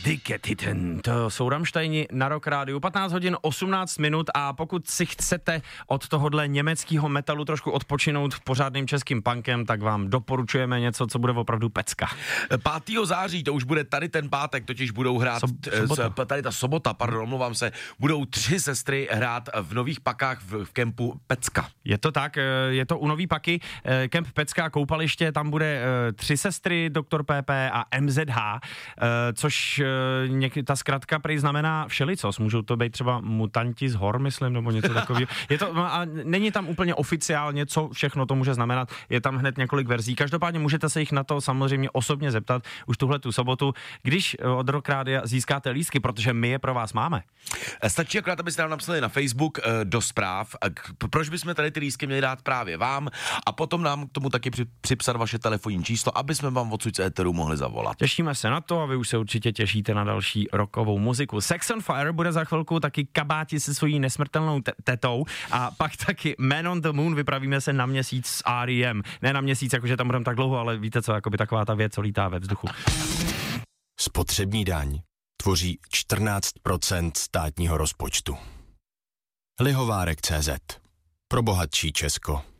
Dicke Titten, to jsou Rammsteini na Rock Rádiu, 15 hodin 18 minut a pokud si chcete od tohohle německého metalu trošku odpočinout pořádným českým punkem, tak vám doporučujeme něco, co bude opravdu pecka. 5. září, to už bude tady ten pátek, totiž budou hrát, tady ta sobota, omlouvám se, budou 3 sestry hrát v Nových Pakách v kempu Pecka. Je to tak, je to u Nový Paky, kemp Pecka, koupaliště, tam bude 3 sestry, Dr. PP a MZH, což ta zkratka prý znamená všelicos, můžou to být třeba mutanti z hor, myslím, nebo něco takového. Je to, a není tam úplně oficiálně, co všechno to může znamenat, je tam hned několik verzí, každopádně můžete se jich na to samozřejmě osobně zeptat už tuhletu sobotu, když od Rock Rádia získáte lístky, protože my je pro vás máme. Stačí akorát, abyste nám napsali na Facebook do zpráv, proč bychom tady ty lístky měli dát právě vám a potom nám k tomu taky připsat vaše telefonní číslo, aby jsme vám odsud z éteru mohli zavolat. Těšíme se na to a vy už se určitě těšíte na další rockovou muziku. Sex on Fire bude za chvilku, taky Kabáti se svojí nesmrtelnou tetou a pak taky Man on the Moon, vypravíme se na měsíc s R.E.M. Ne na měsíc, jakože tam budeme tak dlouho, ale víte co, jakoby taková ta věc, co lítá ve vzduchu. Spotřební daň tvoří 14% státního rozpočtu. Lihovárek.cz. Pro bohatší Česko.